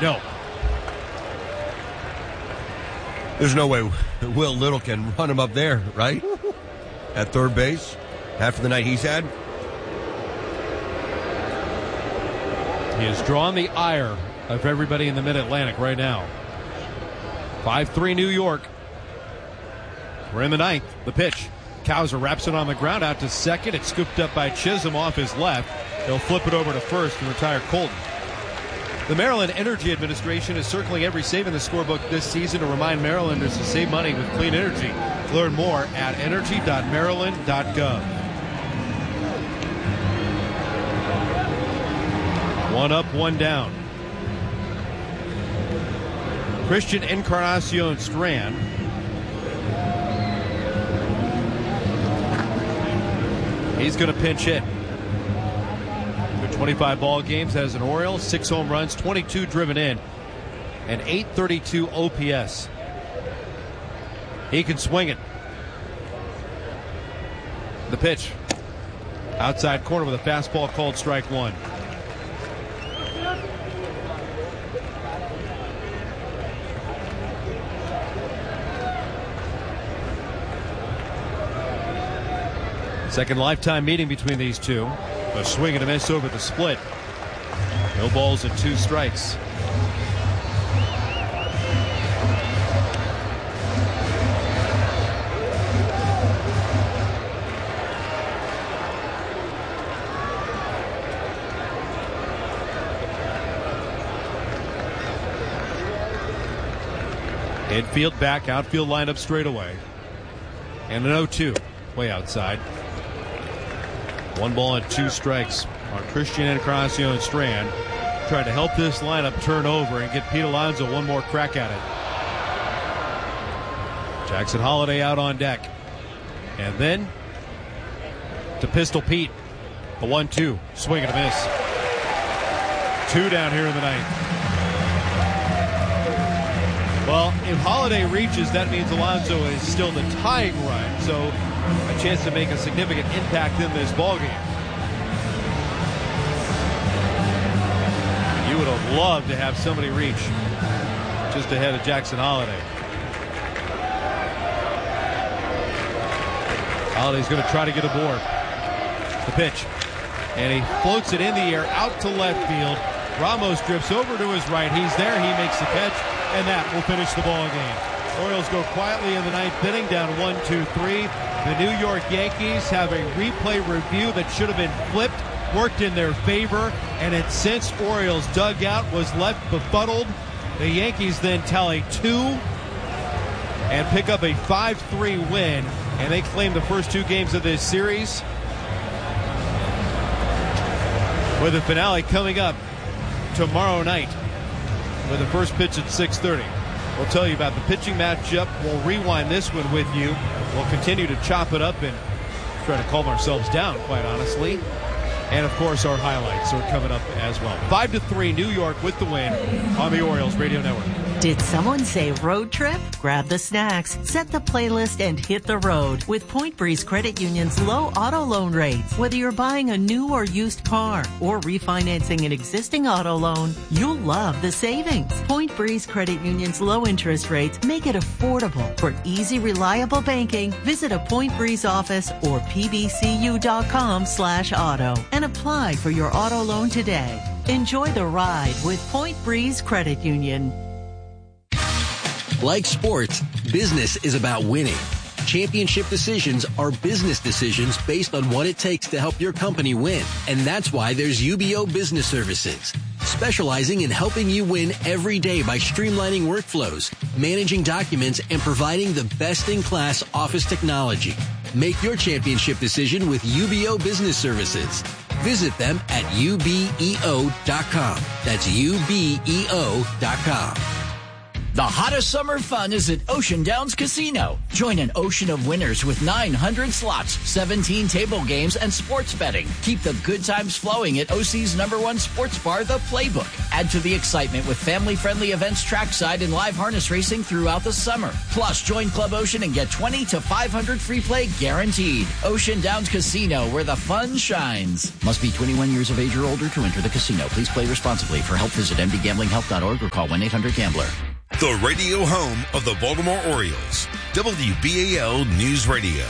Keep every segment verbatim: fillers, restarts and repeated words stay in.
No. There's no way Will Little can run him up there, right? At third base, after the night he's had. He has drawn the ire of everybody in the Mid-Atlantic right now. five three New York. We're in the ninth. The pitch. Cowser wraps it on the ground out to second. It's scooped up by Chisholm off his left. He'll flip it over to first and retire Colton. The Maryland Energy Administration is circling every save in the scorebook this season to remind Marylanders to save money with clean energy. Learn more at energy dot maryland dot gov. One up, one down. Christian Encarnacion Strand. He's going to pinch hit. twenty-five ball games as an Oriole, six home runs, twenty-two driven in, and eight thirty-two O P S. He can swing it. The pitch. Outside corner with a fastball called strike one. Second lifetime meeting between these two. A swing and a miss over the split. No balls and two strikes. Infield back, outfield lineup straight away. And an oh two, way outside. One ball and two strikes on Christian Encarnacion Strand. Trying to help this lineup turn over and get Pete Alonso one more crack at it. Jackson Holliday out on deck. And then to Pistol Pete. A one two. Swing and a miss. Two down here in the ninth. Well, if Holliday reaches, that means Alonso is still the tying run. So a chance to make a significant impact in this ballgame. You would have loved to have somebody reach just ahead of Jackson Holliday. Holliday's going to try to get aboard. The pitch. And he floats it in the air out to left field. Ramos drifts over to his right. He's there. He makes the catch. And that will finish the ball game. Orioles go quietly in the ninth inning, down one two three. The New York Yankees have a replay review that should have been flipped, worked in their favor, and it since Orioles dugout was left befuddled. The Yankees then tally two and pick up a five three win, and they claim the first two games of this series, with the finale coming up tomorrow night with the first pitch at six thirty. We'll tell you about the pitching matchup. We'll rewind this one with you. We'll continue to chop it up and try to calm ourselves down, quite honestly. And, of course, our highlights are coming up as well. five to three, New York with the win on the Orioles Radio Network. Did someone say road trip? Grab the snacks, set the playlist, and hit the road with Point Breeze Credit Union's low auto loan rates. Whether you're buying a new or used car or refinancing an existing auto loan, you'll love the savings. Point Breeze Credit Union's low interest rates make it affordable. For easy, reliable banking, visit a Point Breeze office or pbcu.com slash auto and apply for your auto loan today. Enjoy the ride with Point Breeze Credit Union. Like sports, business is about winning. Championship decisions are business decisions based on what it takes to help your company win. And that's why there's U B O Business Services, specializing in helping you win every day by streamlining workflows, managing documents, and providing the best-in-class office technology. Make your championship decision with U B O Business Services. Visit them at U B E O dot com. That's U B E O dot com. The hottest summer fun is at Ocean Downs Casino. Join an ocean of winners with nine hundred slots, seventeen table games, and sports betting. Keep the good times flowing at O C's number one sports bar, The Playbook. Add to the excitement with family-friendly events trackside and live harness racing throughout the summer. Plus, join Club Ocean and get twenty to five hundred free play guaranteed. Ocean Downs Casino, where the fun shines. Must be twenty-one years of age or older to enter the casino. Please play responsibly. For help, visit m d gambling health dot org or call one eight hundred gambler. The radio home of the Baltimore Orioles, W B A L News Radio.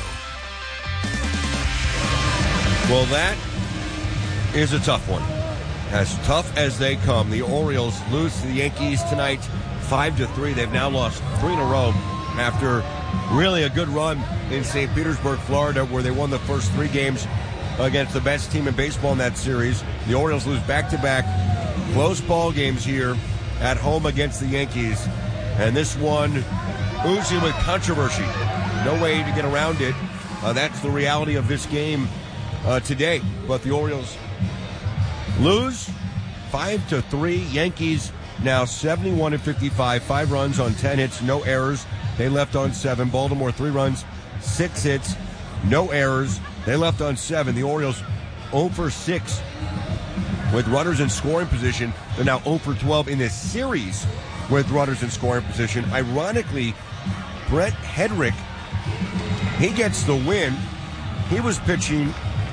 Well, that is a tough one. As tough as they come, the Orioles lose to the Yankees tonight, five to three. They've now lost three in a row after really a good run in Saint Petersburg, Florida, where they won the first three games against the best team in baseball in that series. The Orioles lose back-to-back close ball games here at home against the Yankees. And this one oozing with controversy. No way to get around it. Uh, that's the reality of this game uh, today. But the Orioles lose five to three. Yankees now seventy-one and fifty-five. Five runs on ten hits, no errors. They left on seven. Baltimore three runs, six hits, no errors. They left on seven. The Orioles oh for six with runners in scoring position. They're now oh for twelve in this series with runners in scoring position. Ironically, Brent Hedrick, he gets the win. He was pitching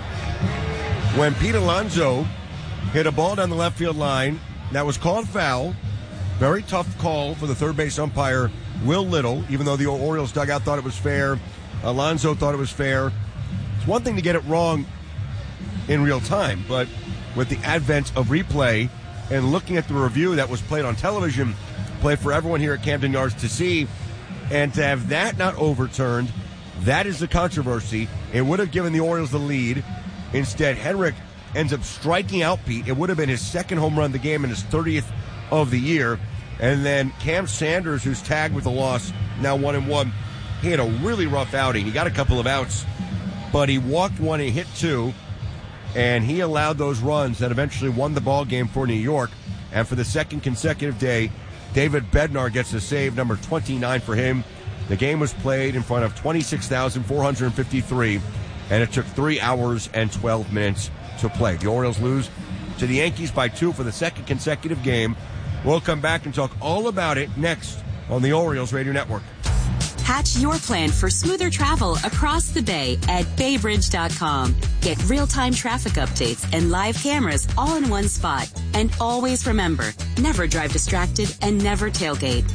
when Pete Alonso hit a ball down the left field line that was called foul. Very tough call for the third base umpire, Will Little, even though the Orioles dugout thought it was fair. Alonso thought it was fair. It's one thing to get it wrong in real time, but with the advent of replay and looking at the review that was played on television, played for everyone here at Camden Yards to see, and to have that not overturned, that is the controversy. It would have given the Orioles the lead. Instead, Hedrick ends up striking out Pete. It would have been his second home run of the game and his thirtieth of the year. And then Cam Sanders, who's tagged with a loss, now one and one. He had a really rough outing. He got a couple of outs, but he walked one and hit two, and he allowed those runs that eventually won the ball game for New York. And for the second consecutive day, David Bednar gets a save, number twenty-nine for him. The game was played in front of twenty-six thousand four hundred fifty-three, and it took three hours and twelve minutes to play. The Orioles lose to the Yankees by two for the second consecutive game. We'll come back and talk all about it next on the Orioles Radio Network. Hatch your plan for smoother travel across the bay at bay bridge dot com. Get real-time traffic updates and live cameras all in one spot. And always remember, never drive distracted and never tailgate.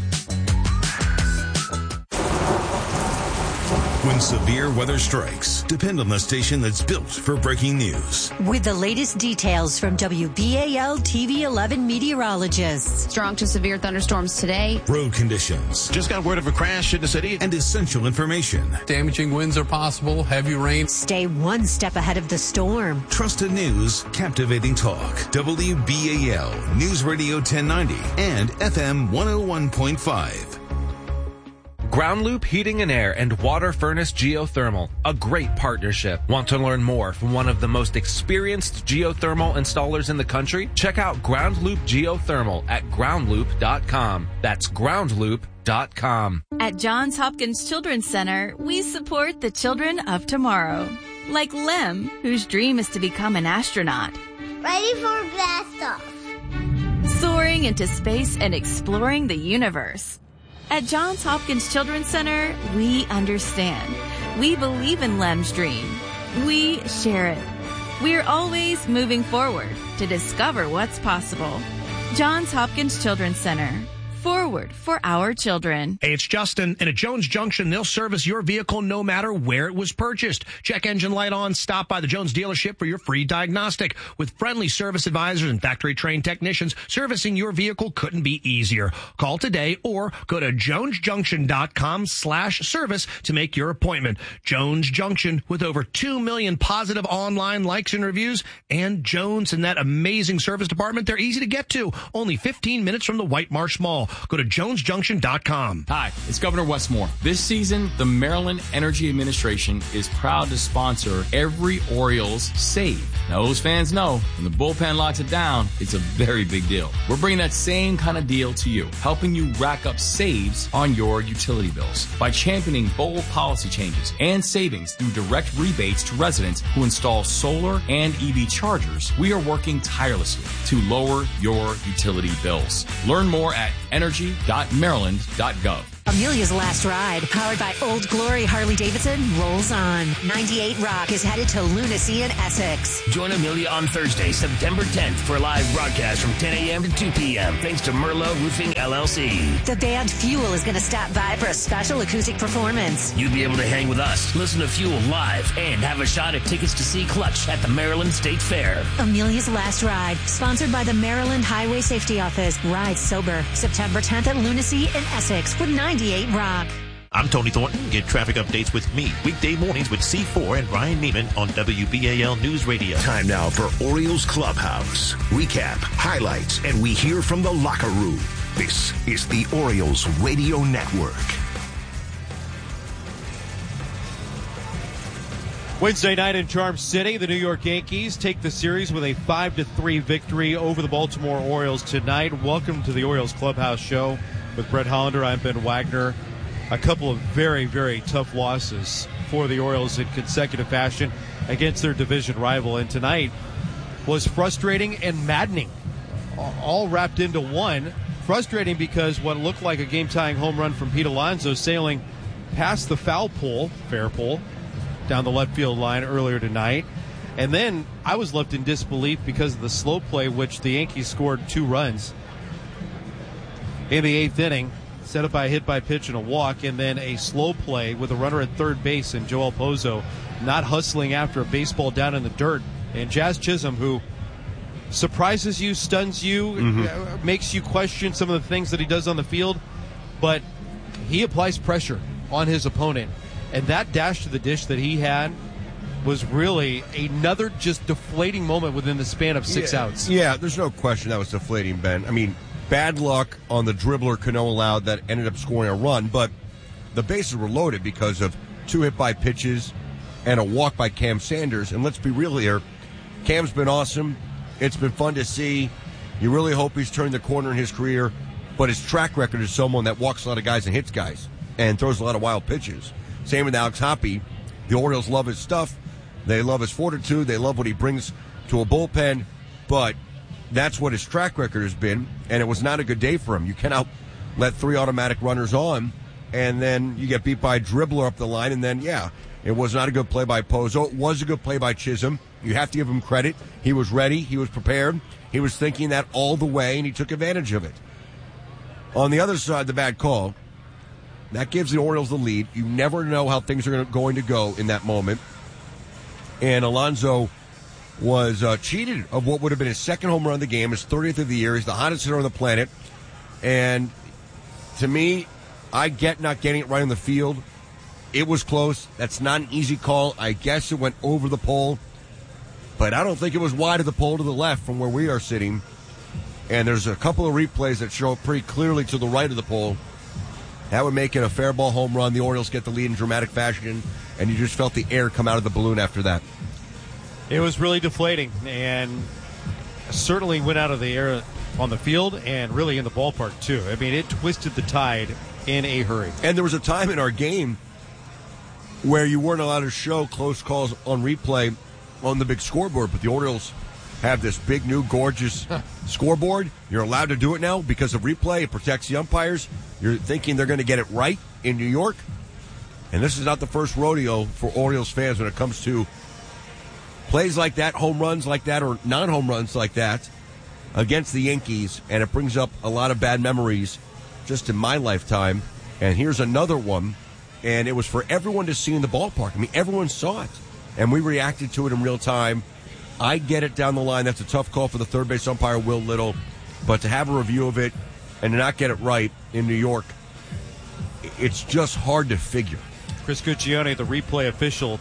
When severe weather strikes, depend on the station that's built for breaking news. With the latest details from W B A L T V eleven meteorologists. Strong to severe thunderstorms today. Road conditions. Just got word of a crash in the city. And essential information. Damaging winds are possible. Heavy rain. Stay one step ahead of the storm. Trusted news, captivating talk. W B A L News Radio ten ninety and F M one oh one point five. Ground Loop Heating and Air and Water Furnace Geothermal, a great partnership. Want to learn more from one of the most experienced geothermal installers in the country? Check out Ground Loop Geothermal at ground loop dot com. That's ground loop dot com. At Johns Hopkins Children's Center, we support the children of tomorrow. Like Lem, whose dream is to become an astronaut. Ready for blast off. Soaring into space and exploring the universe. At Johns Hopkins Children's Center, we understand. We believe in Lem's dream. We share it. We're always moving forward to discover what's possible. Johns Hopkins Children's Center. Forward for our children. Hey, it's Justin. And at Jones Junction, they'll service your vehicle no matter where it was purchased. Check engine light on. Stop by the Jones dealership for your free diagnostic. With friendly service advisors and factory-trained technicians, servicing your vehicle couldn't be easier. Call today or go to jones junction dot com slash service to make your appointment. Jones Junction, with over two million positive online likes and reviews. And Jones and that amazing service department, they're easy to get to. Only fifteen minutes from the White Marsh Mall. Go to jones junction dot com. Hi, it's Governor Westmore. This season, the Maryland Energy Administration is proud to sponsor every Orioles save. Now, those fans know when the bullpen locks it down, it's a very big deal. We're bringing that same kind of deal to you, helping you rack up saves on your utility bills by championing bold policy changes and savings through direct rebates to residents who install solar and E V chargers. We are working tirelessly to lower your utility bills. Learn more at energy dot maryland dot gov. Amelia's Last Ride, powered by Old Glory Harley-Davidson, rolls on. ninety-eight Rock is headed to Lunacy in Essex. Join Amelia on Thursday, September tenth for a live broadcast from ten a.m. to two p.m. thanks to Merlot Roofing, L L C. The band Fuel is going to stop by for a special acoustic performance. You'll be able to hang with us, listen to Fuel live, and have a shot at tickets to see Clutch at the Maryland State Fair. Amelia's Last Ride, sponsored by the Maryland Highway Safety Office. Ride sober, September tenth at Lunacy in Essex with ninety-eight Rock. I'm Tony Thornton. Get traffic updates with me weekday mornings with C four and Ryan Neiman on W B A L News Radio. Time now for Orioles Clubhouse. Recap, highlights, and we hear from the locker room. This is the Orioles Radio Network. Wednesday night in Charm City, the New York Yankees take the series with a five to three victory over the Baltimore Orioles tonight. Welcome to the Orioles Clubhouse Show with Brett Hollander. I'm Ben Wagner. A couple of very, very tough losses for the Orioles in consecutive fashion against their division rival. And tonight was frustrating and maddening, all wrapped into one. Frustrating because what looked like a game-tying home run from Pete Alonso sailing past the foul pole, fair pole, down the left field line earlier tonight. And then I was left in disbelief because of the slow play, which the Yankees scored two runs in the eighth inning, set up by a hit by pitch and a walk, and then a slow play with a runner at third base and Joel Pozo not hustling after a baseball down in the dirt. And Jazz Chisholm, who surprises you, stuns you, mm-hmm. makes you question some of the things that he does on the field, but he applies pressure on his opponent. And that dash to the dish that he had was really another just deflating moment within the span of six yeah, outs. Yeah, there's no question that was deflating, Ben. I mean, bad luck on the dribbler Cano allowed that ended up scoring a run, but the bases were loaded because of two hit by pitches and a walk by Cam Sanders. And let's be real here, Cam's been awesome. It's been fun to see. You really hope he's turned the corner in his career, but his track record is someone that walks a lot of guys and hits guys and throws a lot of wild pitches. Same with Alex Hoppe. The Orioles love his stuff. They love his fortitude. They love what he brings to a bullpen, but that's what his track record has been, and it was not a good day for him. You cannot let three automatic runners on, and then you get beat by a dribbler up the line, and then, yeah, it was not a good play by Pozo. It was a good play by Chisholm. You have to give him credit. He was ready. He was prepared. He was thinking that all the way, and he took advantage of it. On the other side, the bad call, that gives the Orioles the lead. You never know how things are going to go in that moment. And Alonso was uh, cheated of what would have been his second home run of the game, his thirtieth of the year. He's the hottest hitter on the planet. And to me, I get not getting it right on the field. It was close. That's not an easy call. I guess it went over the pole. But I don't think it was wide of the pole to the left from where we are sitting. And there's a couple of replays that show pretty clearly to the right of the pole. That would make it a fair ball home run. The Orioles get the lead in dramatic fashion, and you just felt the air come out of the balloon after that. It was really deflating, and certainly went out of the air on the field and really in the ballpark, too. I mean, it twisted the tide in a hurry. And there was a time in our game where you weren't allowed to show close calls on replay on the big scoreboard, but the Orioles have this big, new, gorgeous scoreboard. You're allowed to do it now because of replay. It protects the umpires. You're thinking they're going to get it right in New York. And this is not the first rodeo for Orioles fans when it comes to plays like that, home runs like that, or non-home runs like that against the Yankees. And it brings up a lot of bad memories just in my lifetime. And here's another one. And it was for everyone to see in the ballpark. I mean, everyone saw it. And we reacted to it in real time. I get it down the line. That's a tough call for the third base umpire, Will Little. But to have a review of it and to not get it right in New York, it's just hard to figure. Chris Guccione, the replay official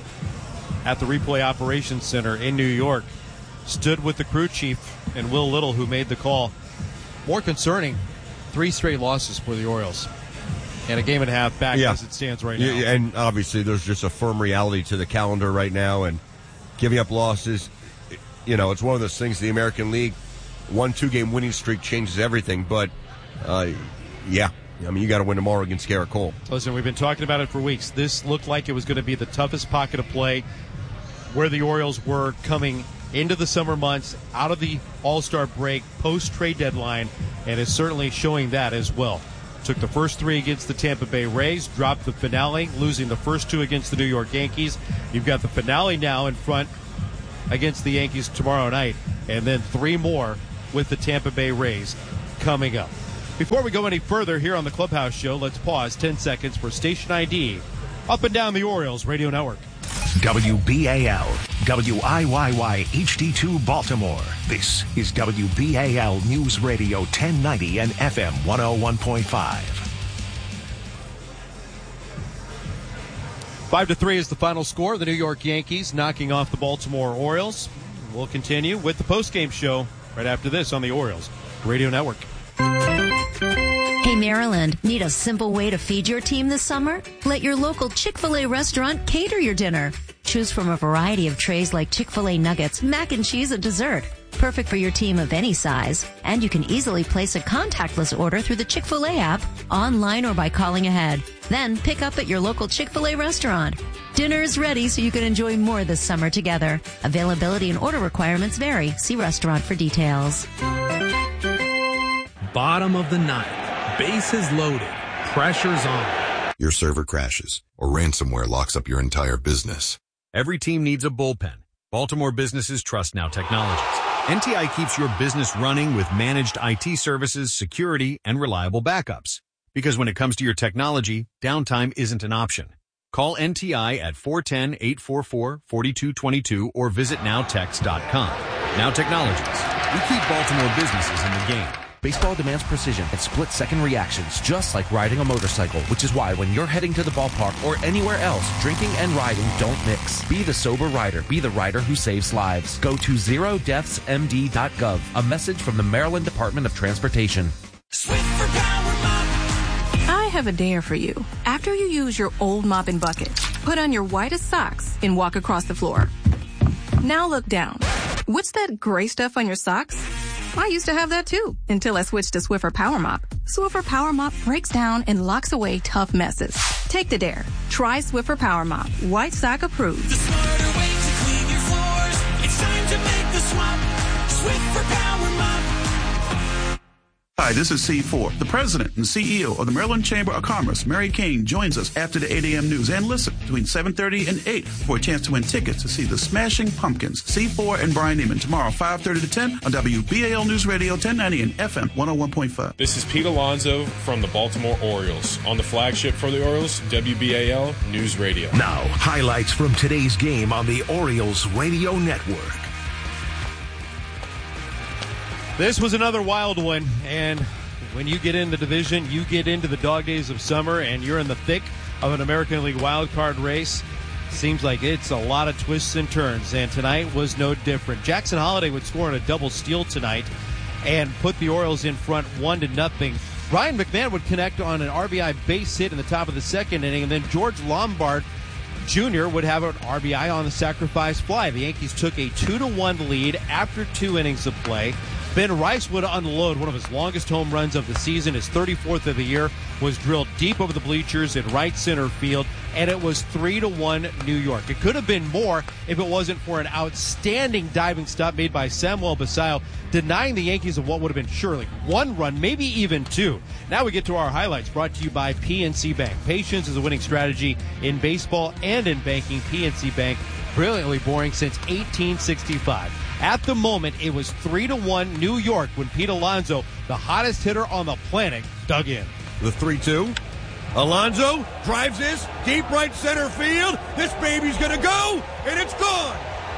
at the Replay Operations Center in New York, stood with the crew chief and Will Little, who made the call. More concerning Three straight losses for the Orioles. And a game and a half back yeah. as it stands right now. Yeah, and obviously there's just a firm reality to the calendar right now, and giving up losses, you know, it's one of those things, the American League, one two-game winning streak changes everything, but, uh, yeah, I mean, you got to win tomorrow against Garrett Cole. Listen, we've been talking about it for weeks. This looked like it was going to be the toughest pocket of play where the Orioles were coming into the summer months, out of the All-Star break, post-trade deadline, and is certainly showing that as well. Took the first three against the Tampa Bay Rays, dropped the finale, losing the first two against the New York Yankees. You've got the finale now in front against the Yankees tomorrow night, and then three more with the Tampa Bay Rays coming up. Before we go any further here on the Clubhouse Show, let's pause ten seconds for station I D up and down the Orioles Radio Network. W B A L, W I Y Y H D two Baltimore. This is W B A L News Radio ten ninety and F M one oh one point five. Five to three is the final score. The New York Yankees knocking off the Baltimore Orioles. We'll continue with the postgame show right after this on the Orioles Radio Network. Hey, Maryland, need a simple way to feed your team this summer? Let your local Chick-fil-A restaurant cater your dinner. Choose from a variety of trays like Chick-fil-A nuggets, mac and cheese, and dessert. Perfect for your team of any size. And you can easily place a contactless order through the Chick-fil-A app, online or by calling ahead. Then pick up at your local Chick-fil-A restaurant. Dinner is ready so you can enjoy more this summer together. Availability and order requirements vary. See restaurant for details. Bottom of the ninth. Bases loaded. Pressure's on. Your server crashes or ransomware locks up your entire business. Every team needs a bullpen. Baltimore businesses trust Now Technologies. N T I keeps your business running with managed I T services, security, and reliable backups. Because when it comes to your technology, downtime isn't an option. Call N T I at four one zero, eight four four, four two two two or visit now techs dot com. Now Technologies. We keep Baltimore businesses in the game. Baseball demands precision and split-second reactions, just like riding a motorcycle, which is why when you're heading to the ballpark or anywhere else, drinking and riding don't mix. Be the sober rider. Be the rider who saves lives. Go to zero deaths M D dot gov. A message from the Maryland Department of Transportation. Swiffer Power Mop. I have a dare for you. After you use your old mop and bucket, put on your whitest socks and walk across the floor. Now look down. What's that gray stuff on your socks? I used to have that too, until I switched to Swiffer Power Mop. Swiffer Power Mop breaks down and locks away tough messes. Take the dare. Try Swiffer Power Mop. White sock approved. The smarter way to clean your floors. It's time to make the swap. Swiffer Power Mop. Hi, this is C four. The president and C E O of the Maryland Chamber of Commerce, Mary King, joins us after the eight a.m. news. And listen, between seven thirty and eight for a chance to win tickets to see the Smashing Pumpkins, C four and Brian Neiman, tomorrow, five thirty to ten on W B A L News Radio ten ninety and F M one oh one point five. This is Pete Alonso from the Baltimore Orioles on the flagship for the Orioles, W B A L News Radio. Now, highlights from today's game on the Orioles Radio Network. This was another wild one, and when you get in the division, you get into the dog days of summer, and you're in the thick of an American League wildcard race. Seems like it's a lot of twists and turns, and tonight was no different. Jackson Holliday would score on a double steal tonight and put the Orioles in front one to nothing. Ryan McMahon would connect on an R B I base hit in the top of the second inning, and then George Lombard Junior would have an R B I on the sacrifice fly. The Yankees took a two to one lead after two innings of play. Ben Rice would unload one of his longest home runs of the season. His thirty-fourth of the year was drilled deep over the bleachers in right center field, and it was three to one New York. It could have been more if it wasn't for an outstanding diving stop made by Samuel Basallo, denying the Yankees of what would have been surely one run, maybe even two. Now we get to our highlights, brought to you by P N C Bank. Patience is a winning strategy in baseball and in banking. P N C Bank, brilliantly boring since eighteen sixty-five. At the moment, it was three to one New York when Pete Alonso, the hottest hitter on the planet, dug in. The three two. Alonso drives this deep right center field. This baby's going to go, and it's gone.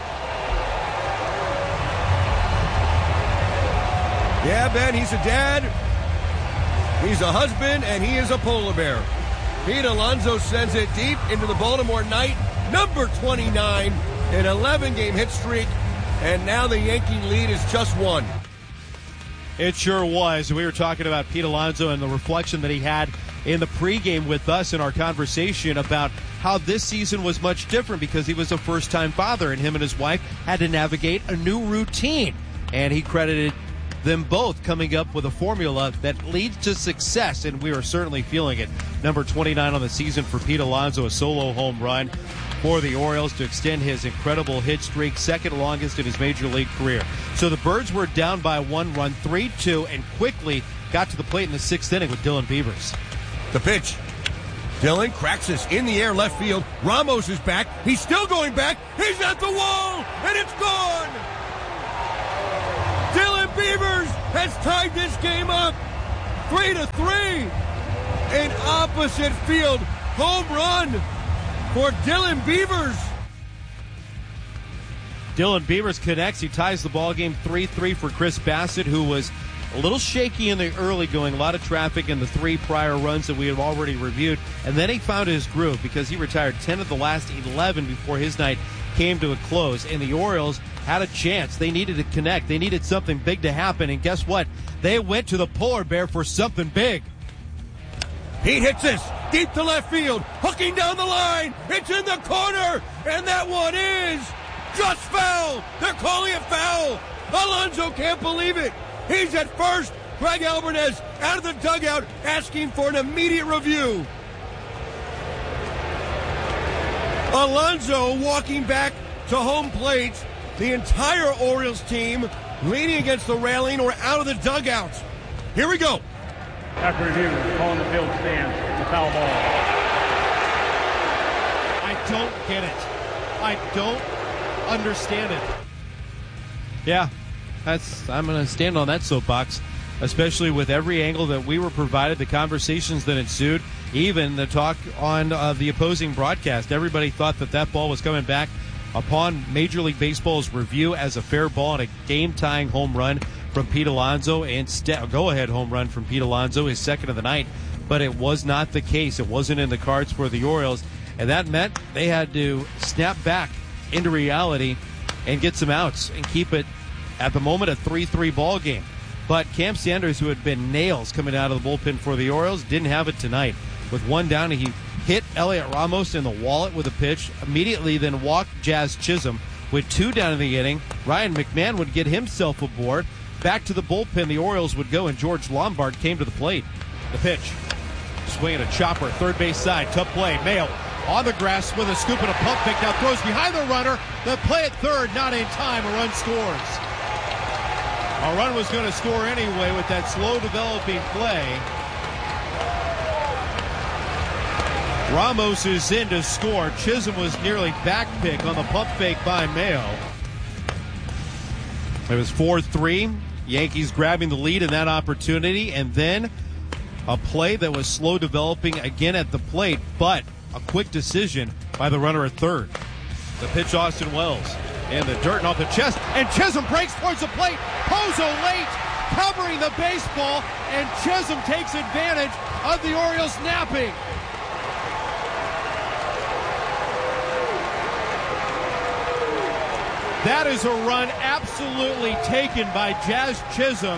Yeah, Ben, he's a dad. He's a husband, and he is a polar bear. Pete Alonso sends it deep into the Baltimore night, number twenty-nine, an eleven-game hit streak. And now the Yankee lead is just one. It sure was. We were talking about Pete Alonso and the reflection that he had in the pregame with us in our conversation about how this season was much different because he was a first-time father and him and his wife had to navigate a new routine. And he credited them both coming up with a formula that leads to success, and we are certainly feeling it. Number twenty-nine on the season for Pete Alonso, a solo home run for the Orioles to extend his incredible hit streak, second longest in his major league career. So the Birds were down by one run, three two, and quickly got to the plate in the sixth inning with Dylan Beavers. The pitch. Dylan cracks this in the air left field. Ramos is back. He's still going back. He's at the wall, and it's gone. Dylan Beavers has tied this game up three to three. An opposite field home run for Dylan Beavers. Dylan Beavers connects. He ties the ball game three three for Chris Bassett, who was a little shaky in the early going, a lot of traffic in the three prior runs that we have already reviewed. And then he found his groove because he retired ten of the last eleven before his night came to a close. And the Orioles had a chance. They needed to connect. They needed something big to happen. And guess what? They went to the polar bear for something big. He hits this deep to left field, hooking down the line. It's in the corner, and that one is just foul. They're calling it foul. Alonso can't believe it. He's at first. Greg Alvarez out of the dugout asking for an immediate review. Alonso walking back to home plate. The entire Orioles team leaning against the railing or out of the dugout. Here we go. After review, calling the field stance, a foul ball. I don't get it. I don't understand it. Yeah, that's. I'm going to stand on that soapbox, especially with every angle that we were provided, the conversations that ensued, even the talk on uh, the opposing broadcast. Everybody thought that that ball was coming back upon Major League Baseball's review as a fair ball and a game-tying home run from Pete Alonso, and st- go-ahead home run from Pete Alonso, his second of the night. But it was not the case. It wasn't in the cards for the Orioles, and that meant they had to snap back into reality and get some outs and keep it, at the moment, a three three ball game. But Cam Sanders, who had been nails coming out of the bullpen for the Orioles, didn't have it tonight. With one down, he hit Elliot Ramos in the wallet with a pitch, immediately then walked Jazz Chisholm. With two down in the inning, Ryan McMahon would get himself aboard. Back to the bullpen, the Orioles would go, and George Lombard came to the plate. The pitch. Swinging a chopper, third base side, tough play. Mayo on the grass with a scoop and a pump fake. Now throws behind the runner. The play at third, not in time. A run scores. A run was going to score anyway with that slow developing play. Ramos is in to score. Chisholm was nearly back pick on the pump fake by Mayo. It was four three. Yankees grabbing the lead in that opportunity, and then a play that was slow developing again at the plate, but a quick decision by the runner at third. The pitch, Austin Wells, and the dirt off the chest, and Chisholm breaks towards the plate. Pozo late, covering the baseball, and Chisholm takes advantage of the Orioles napping. That is a run absolutely taken by Jazz Chisholm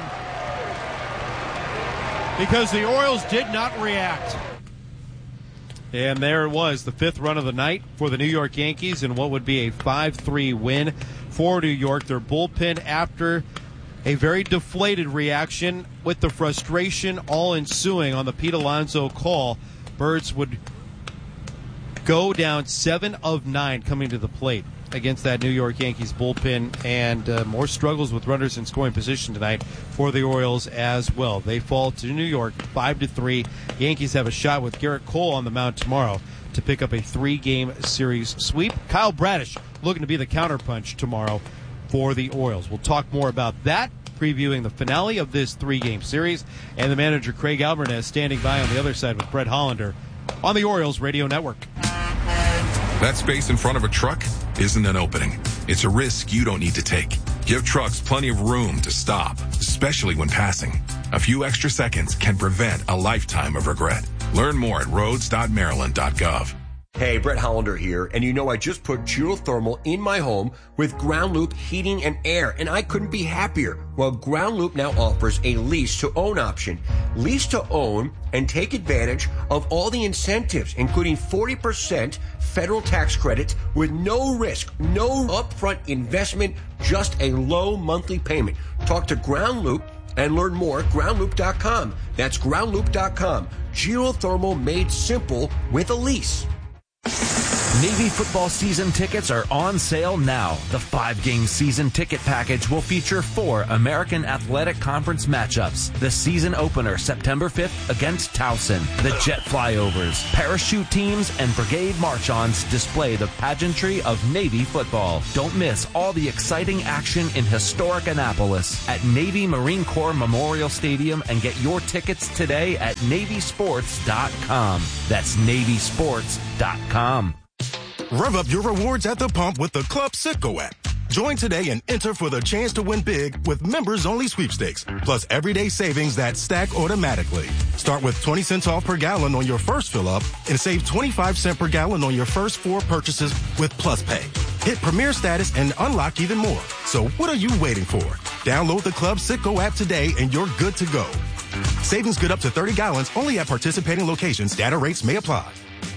because the Orioles did not react. And there it was, the fifth run of the night for the New York Yankees in what would be a five three win for New York. Their bullpen, after a very deflated reaction with the frustration all ensuing on the Pete Alonso call, Birds would go down seven of nine coming to the plate against that New York Yankees bullpen, and uh, more struggles with runners in scoring position tonight for the Orioles as well. They fall to New York five to three. Yankees have a shot with Garrett Cole on the mound tomorrow to pick up a three-game series sweep. Kyle Bradish looking to be the counterpunch tomorrow for the Orioles. We'll talk more about that, previewing the finale of this three-game series, and the manager Craig Alvarez standing by on the other side with Brett Hollander on the Orioles Radio Network. That space in front of a truck isn't an opening. It's a risk you don't need to take. Give trucks plenty of room to stop, especially when passing. A few extra seconds can prevent a lifetime of regret. Learn more at roads dot maryland dot gov. Hey, Brett Hollander here, and you know I just put geothermal in my home with Ground Loop Heating and Air, and I couldn't be happier. Well, Ground Loop now offers a lease-to-own option. Lease-to-own and take advantage of all the incentives, including forty percent federal tax credits with no risk, no upfront investment, just a low monthly payment. Talk to Ground Loop and learn more at ground loop dot com. That's ground loop dot com. Geothermal made simple with a lease. Navy football season tickets are on sale now. The five-game season ticket package will feature four American Athletic Conference matchups. The season opener September fifth against Towson. The jet flyovers, parachute teams, and brigade march-ons display the pageantry of Navy football. Don't miss all the exciting action in historic Annapolis at Navy Marine Corps Memorial Stadium and get your tickets today at navy sports dot com. That's navy sports dot com. Rev up your rewards at the pump with the Club Citgo app. Join today and enter for the chance to win big with members-only sweepstakes, plus everyday savings that stack automatically. Start with twenty cents off per gallon on your first fill-up and save twenty-five cents per gallon on your first four purchases with Plus Pay. Hit Premier status and unlock even more. So what are you waiting for? Download the Club Citgo app today and you're good to go. Savings good up to thirty gallons only at participating locations. Data rates may apply.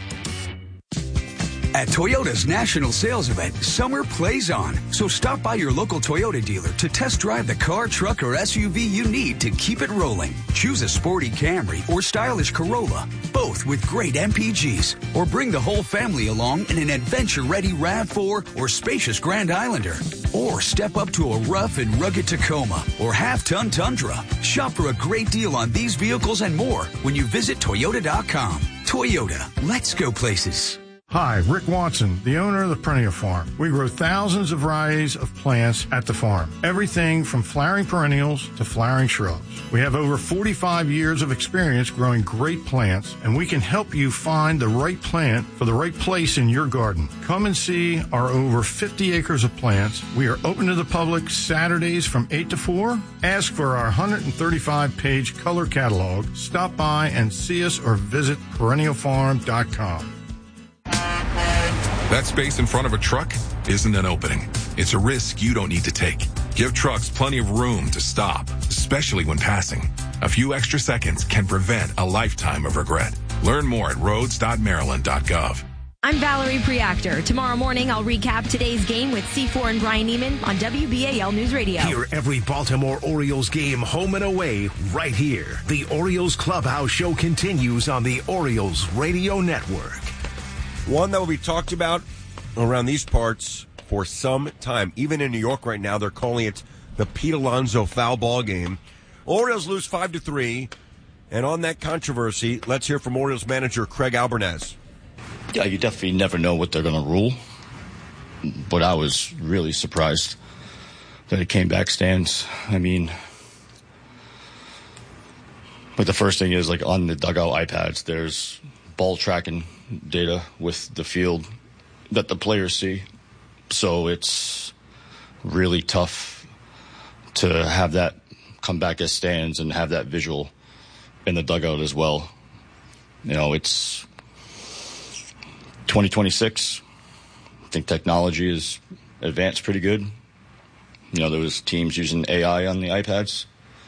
At Toyota's national sales event, summer plays on. So stop by your local Toyota dealer to test drive the car, truck, or S U V you need to keep it rolling. Choose a sporty Camry or stylish Corolla, both with great M P Gs. Or bring the whole family along in an adventure-ready RAV four or spacious Grand Islander. Or step up to a rough and rugged Tacoma or half-ton Tundra. Shop for a great deal on these vehicles and more when you visit Toyota dot com. Toyota, let's go places. Hi, Rick Watson, the owner of the Perennial Farm. We grow thousands of varieties of plants at the farm. Everything from flowering perennials to flowering shrubs. We have over forty-five years of experience growing great plants, and we can help you find the right plant for the right place in your garden. Come and see our over fifty acres of plants. We are open to the public Saturdays from eight to four. Ask for our one hundred thirty-five page color catalog. Stop by and see us or visit perennial farm dot com. That space in front of a truck isn't an opening. It's a risk you don't need to take. Give trucks plenty of room to stop, especially when passing. A few extra seconds can prevent a lifetime of regret. Learn more at roads dot maryland dot gov. I'm Valerie Preactor. Tomorrow morning, I'll recap today's game with C four and Brian Neiman on W B A L News Radio. Hear every Baltimore Orioles game home and away right here. The Orioles Clubhouse Show continues on the Orioles Radio Network. One that will be talked about around these parts for some time. Even in New York right now, they're calling it the Pete Alonso foul ball game. Orioles lose five to three, and on that controversy, let's hear from Orioles manager Craig Albernaz. Yeah, you definitely never know what they're going to rule, but I was really surprised that it came back stands. I mean, but the first thing is, like, on the dugout iPads, there's ball tracking data with the field that the players see. So it's really tough to have that come back as stands and have that visual in the dugout as well. You know, it's twenty twenty-six. I think technology is advanced pretty good. You know, there was teams using A I on the iPads,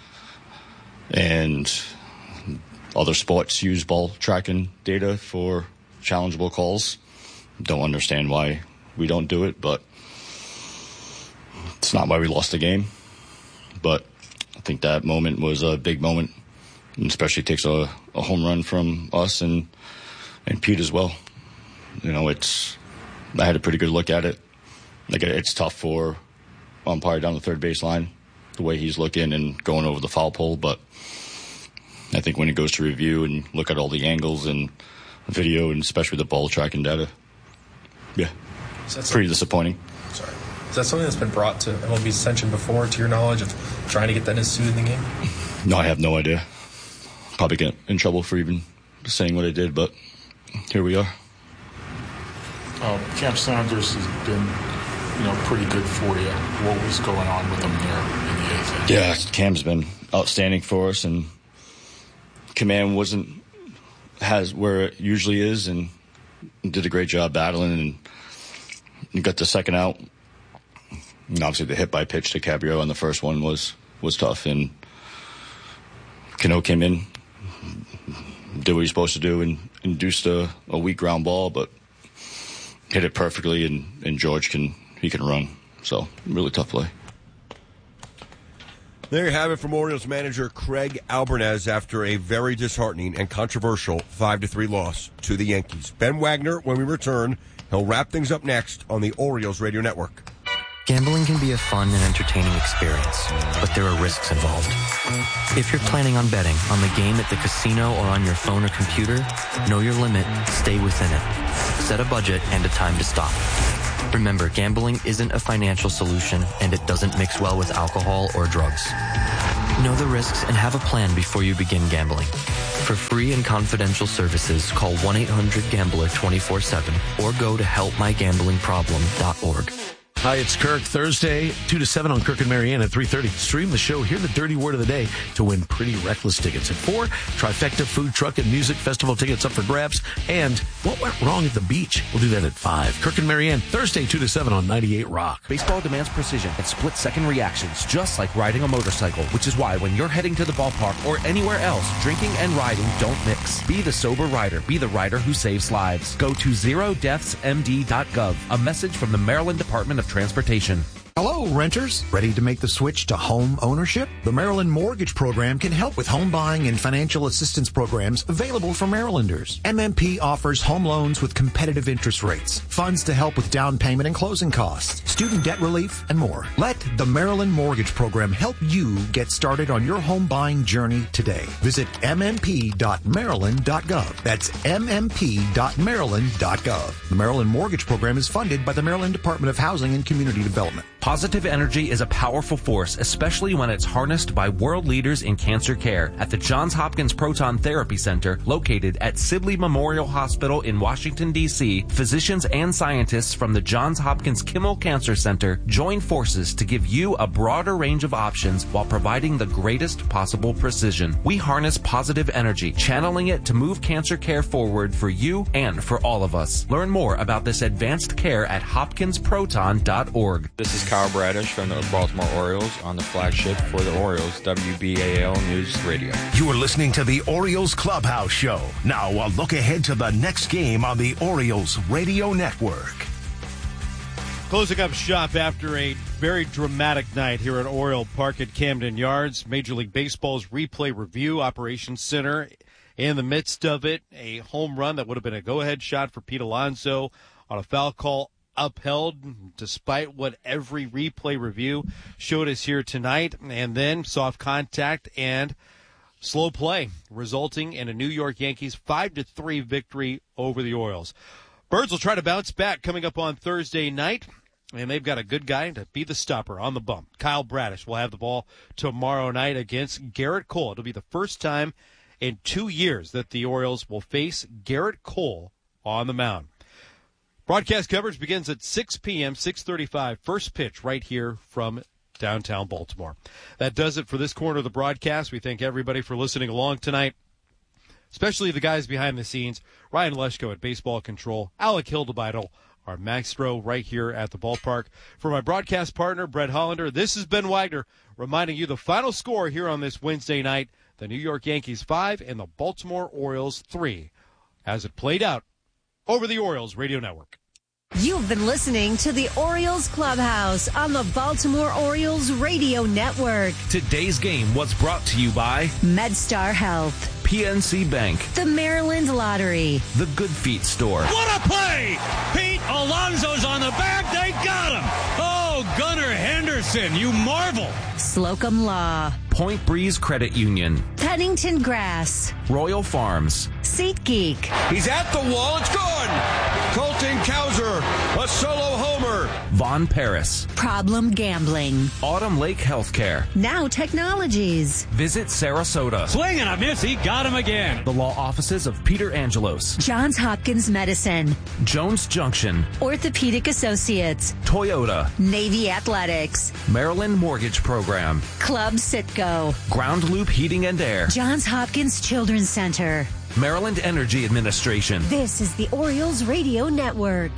and other sports use ball tracking data for challengeable calls. Don't understand why we don't do it, but it's not why we lost the game. But I think that moment was a big moment, and especially takes a, a home run from us and and Pete as well. You know, it's I had a pretty good look at it. Like, it's tough for umpire down the third baseline, the way he's looking and going over the foul pole, but I think when he goes to review and look at all the angles and video, and especially the ball tracking data, yeah, it's pretty disappointing. Sorry. Is that something that's been brought to M L B's attention before, to your knowledge, of trying to get that instituted in the game? No, I have no idea. Probably get in trouble for even saying what I did, but here we are. Uh, Cam Sanders has been, you know, pretty good for you. What was going on with him there in the eighth? Yeah, Cam's been outstanding for us, and command wasn't has where it usually is, and did a great job battling, and you got the second out. And obviously, the hit by pitch to Cabrillo on the first one was was tough, and Cano came in, did what he's supposed to do, and induced a, a weak ground ball, but hit it perfectly, and, and George can he can run. So really tough play. There you have it from Orioles manager Craig Albernez after a very disheartening and controversial five to three loss to the Yankees. Ben Wagner, when we return, he'll wrap things up next on the Orioles Radio Network. Gambling can be a fun and entertaining experience, but there are risks involved. If you're planning on betting on the game at the casino or on your phone or computer, know your limit, stay within it. Set a budget and a time to stop. Remember, gambling isn't a financial solution, and it doesn't mix well with alcohol or drugs. Know the risks and have a plan before you begin gambling. For free and confidential services, call one eight hundred gambler twenty-four seven or go to help my gambling problem dot org. Hi, it's Kirk. Thursday, two to seven on Kirk and Marianne at three thirty. Stream the show. Hear the dirty word of the day to win Pretty Reckless tickets. At four, Trifecta Food Truck and Music Festival tickets up for grabs. And what went wrong at the beach? We'll do that at five. Kirk and Marianne, Thursday, two to seven on ninety-eight Rock. Baseball demands precision and split-second reactions, just like riding a motorcycle, which is why when you're heading to the ballpark or anywhere else, drinking and riding don't mix. Be the sober rider. Be the rider who saves lives. Go to zero deaths m d dot gov. A message from the Maryland Department of Transportation. Hello, renters. Ready to make the switch to home ownership? The Maryland Mortgage Program can help with home buying and financial assistance programs available for Marylanders. M M P offers home loans with competitive interest rates, funds to help with down payment and closing costs, student debt relief, and more. Let the Maryland Mortgage Program help you get started on your home buying journey today. Visit m m p dot maryland dot gov. That's m m p dot maryland dot gov. The Maryland Mortgage Program is funded by the Maryland Department of Housing and Community Development. Positive energy is a powerful force, especially when it's harnessed by world leaders in cancer care. At the Johns Hopkins Proton Therapy Center, located at Sibley Memorial Hospital in Washington, D C, physicians and scientists from the Johns Hopkins Kimmel Cancer Center join forces to give you a broader range of options while providing the greatest possible precision. We harness positive energy, channeling it to move cancer care forward for you and for all of us. Learn more about this advanced care at hopkins proton dot org. This is Kyle Bradish from the Baltimore Orioles on the flagship for the Orioles, W B A L News Radio. You are listening to the Orioles Clubhouse Show. Now, a look ahead to the next game on the Orioles Radio Network. Closing up shop after a very dramatic night here at Oriole Park at Camden Yards. Major League Baseball's Replay Review Operations Center. In the midst of it, a home run that would have been a go-ahead shot for Pete Alonso on a foul call upheld despite what every replay review showed us here tonight. And then soft contact and slow play, resulting in a New York Yankees five to three victory over the Orioles. Birds will try to bounce back coming up on Thursday night, and they've got a good guy to be the stopper on the bump. Kyle Bradish will have the ball tomorrow night against Garrett Cole. It'll be the first time in two years that the Orioles will face Garrett Cole on the mound. Broadcast coverage begins at six p.m., six thirty-five, first pitch right here from downtown Baltimore. That does it for this corner of the broadcast. We thank everybody for listening along tonight, especially the guys behind the scenes, Ryan Leshko at Baseball Control, Alec Hildebeidel, our maestro right here at the ballpark. For my broadcast partner, Brett Hollander, this is Ben Wagner reminding you the final score here on this Wednesday night, the New York Yankees five and the Baltimore Orioles three, as it played out over the Orioles Radio Network. You've been listening to the Orioles Clubhouse on the Baltimore Orioles Radio Network. Today's game was brought to you by MedStar Health, P N C Bank, the Maryland Lottery, the Good Feet Store. What a play! Pete Alonso's on the back. They got him. Oh, Gunnar Henderson, you marvel. Slocum Law, Point Breeze Credit Union, Pennington Grass, Royal Farms, SeatGeek. He's at the wall. It's gone. Colton Cowser, a solo homer. Von Paris, Problem Gambling, Autumn Lake Healthcare, Now Technologies. Visit Sarasota. Swing and a miss. He got him again. The law offices of Peter Angelos, Johns Hopkins Medicine, Jones Junction, Orthopedic Associates, Toyota, Navy Athletics, Maryland Mortgage Program, Club Sitco, Ground Loop Heating and Air, Johns Hopkins Children's Center, Maryland Energy Administration. This is the Orioles Radio Network.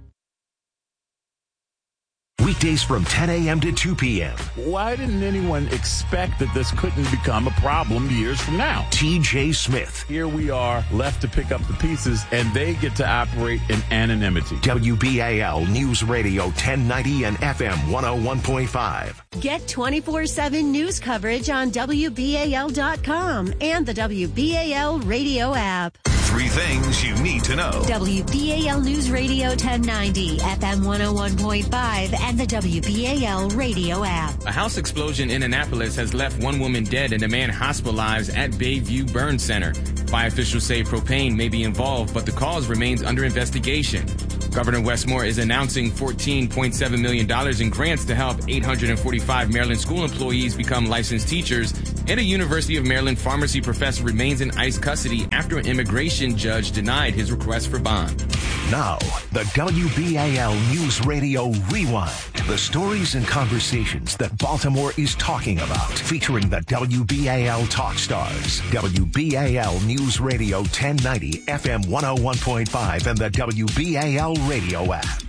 Weekdays from ten a.m. to two p.m. Why didn't anyone expect that this couldn't become a problem years from now? T J Smith. Here we are, left to pick up the pieces, and they get to operate in anonymity. W B A L News Radio ten ninety and F M one oh one point five. Get twenty-four seven news coverage on W B A L dot com and the W B A L radio app. Three things you need to know. W B A L News Radio ten ninety, F M one oh one point five, and the W B A L radio app. A house explosion in Annapolis has left one woman dead and a man hospitalized at Bayview Burn Center. Fire officials say propane may be involved, but the cause remains under investigation. Governor Wes Moore is announcing fourteen point seven million dollars in grants to help eight hundred forty-five Maryland school employees become licensed teachers, and a University of Maryland pharmacy professor remains in ICE custody after an immigration judge denied his request for bond. Now, the W B A L News Radio Rewind. The stories and conversations that Baltimore is talking about, featuring the W B A L Talk Stars. W B A L News Radio ten ninety, F M one oh one point five, and the W B A L radio app.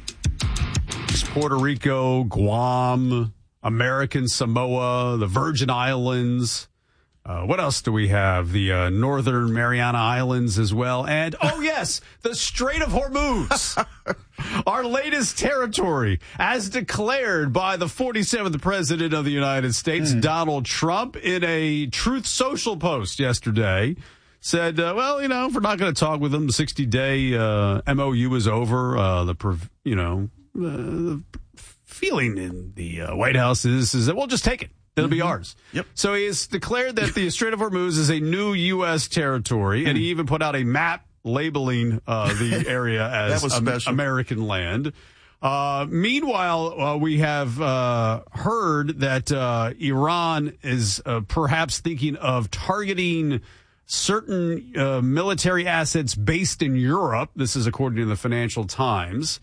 Puerto Rico, Guam, American Samoa, the Virgin Islands. Uh, what else do we have? The uh, Northern Mariana Islands as well. And, oh, yes, the Strait of Hormuz, our latest territory, as declared by the forty-seventh President of the United States, mm. Donald Trump, in a Truth Social post yesterday. Said, uh, well, you know, if we're not going to talk with them, the sixty-day uh, M O U is over. Uh, the, you know, uh, the feeling in the uh, White House is, is that we'll just take it. It'll mm-hmm. be ours. Yep. So he has declared that the Strait of Hormuz is a new U S territory, and he even put out a map labeling uh, the area as um, American land. Uh, meanwhile, uh, we have uh, heard that uh, Iran is uh, perhaps thinking of targeting certain uh, military assets based in Europe. This is according to the Financial Times.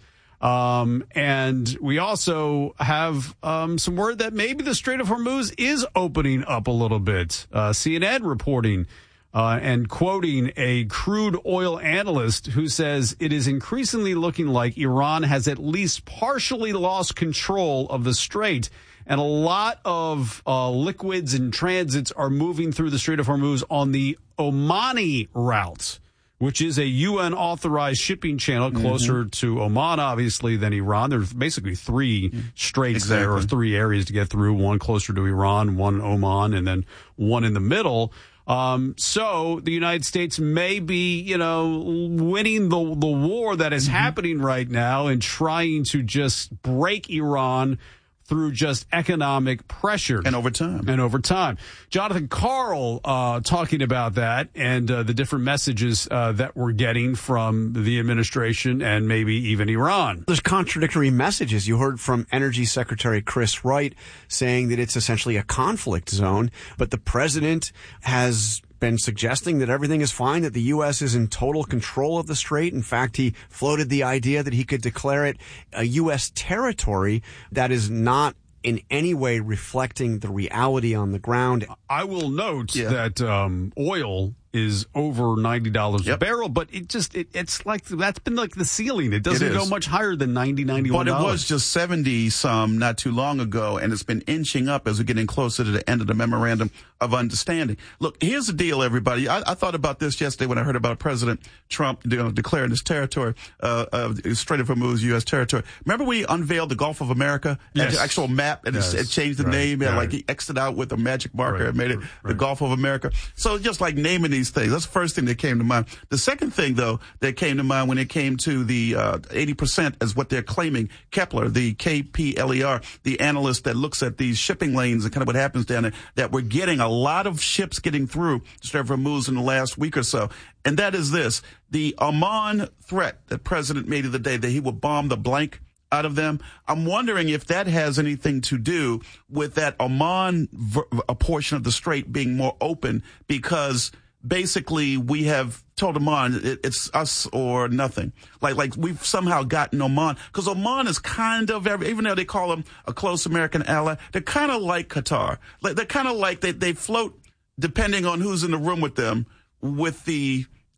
Um, and we also have um, some word that maybe the Strait of Hormuz is opening up a little bit. Uh, C N N reporting uh, and quoting a crude oil analyst who says it is increasingly looking like Iran has at least partially lost control of the strait. And a lot of uh, liquids and transits are moving through the Strait of Hormuz on the Omani route, which is a U N-authorized shipping channel closer mm-hmm. to Oman, obviously, than Iran. There's basically three straits exactly. there, or three areas to get through, one closer to Iran, one Oman, and then one in the middle. Um, so the United States may be, you know, winning the the war that is mm-hmm. happening right now and trying to just break Iran through just economic pressure. And over time. And over time. Jonathan Karl uh, talking about that and uh, the different messages uh, that we're getting from the administration and maybe even Iran. There's contradictory messages. You heard from Energy Secretary Chris Wright saying that it's essentially a conflict zone, but the president has been suggesting that everything is fine, that the U S is in total control of the strait. In fact, he floated the idea that he could declare it a U S territory that is not in any way reflecting the reality on the ground. I will note yeah. that um, oil is over ninety dollars yep. a barrel, but it just, it, it's like, that's been like the ceiling. It doesn't it go much higher than ninety, ninety-one dollars. But it was just seventy some not too long ago, and it's been inching up as we're getting closer to the end of the memorandum of understanding. Look, here's the deal, everybody. I, I thought about this yesterday when I heard about President Trump you know, declaring this territory, uh, of Strait of Hormuz, U S territory. Remember we unveiled the Gulf of America? Yes. The actual map, and yes. it, it changed the right. name, and right. like he X'd it out with a magic marker right. and made it right. the Gulf of America. So just like naming these things, that's the first thing that came to mind. The second thing, though, that came to mind when it came to the uh, eighty percent is what they're claiming. Kepler, the K P L E R, the analyst that looks at these shipping lanes and kind of what happens down there, that we're getting a lot of ships getting through Strait of Hormuz in the last week or so. And that is this, the Oman threat that President made of the day, that he would bomb the blank out of them. I'm wondering if that has anything to do with that Oman ver- a portion of the strait being more open, because basically we have told Oman it, it's us or nothing. Like, like we've somehow gotten Oman, because Oman is kind of, every, even though they call them a close American ally, they're kind of like Qatar. Like, they're kind of like they, they float, depending on who's in the room with them, with the